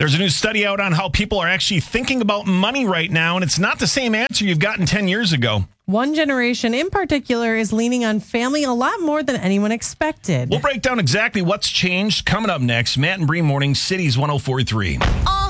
There's a new study out on how people are actually thinking about money right now, and it's not the same answer you've gotten 10 years ago. One generation in particular is leaning on family a lot more than anyone expected. We'll break down exactly what's changed coming up next. Matt and Bree Morning, Cities 104.3.